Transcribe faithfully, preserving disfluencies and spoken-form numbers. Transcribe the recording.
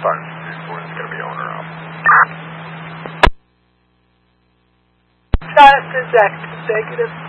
Starting It's going to be owner up. Status is executive.